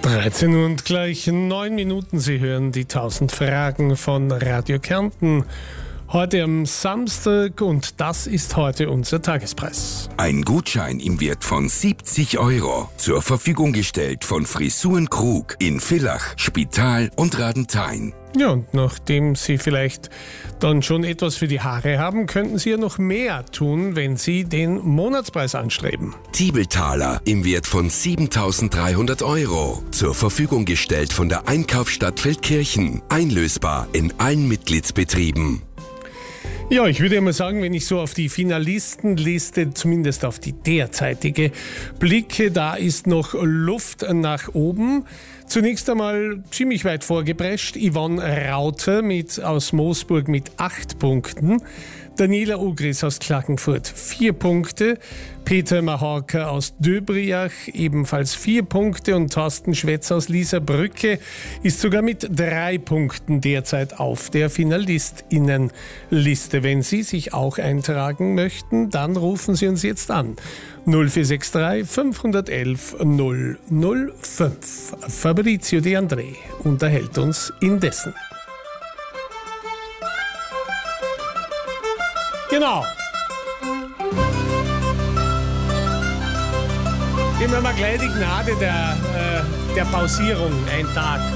13 und gleich 9 Minuten. Sie hören die 1000 Fragen von Radio Kärnten. Heute am Samstag und das ist heute unser Tagespreis. Ein Gutschein im Wert von 70 € zur Verfügung gestellt von Frisuren Krug in Villach, Spital und Radenthein. Ja, und nachdem Sie vielleicht dann schon etwas für die Haare haben, könnten Sie ja noch mehr tun, wenn Sie den Monatspreis anstreben. Tiebeltaler im Wert von 7.300 € zur Verfügung gestellt von der Einkaufsstadt Feldkirchen. Einlösbar in allen Mitgliedsbetrieben. Ja, ich würde ja mal sagen, wenn ich so auf die Finalistenliste, zumindest auf die derzeitige, blicke, da ist noch Luft nach oben. Zunächst einmal ziemlich weit vorgeprescht Yvonne Rauter aus Moosburg mit 8 Punkten. Daniela Ugris aus Klagenfurt 4 Punkte. Peter Mahorka aus Döbriach ebenfalls 4 Punkte. Und Thorsten Schwetz aus Lieserbrücke ist sogar mit 3 Punkten derzeit auf der FinalistInnenliste. Wenn Sie sich auch eintragen möchten, dann rufen Sie uns jetzt an. 0463 511 005. Fabrizio De André unterhält uns indessen. Genau. Geben wir mal gleich die Gnade der Pausierung, ein Tag.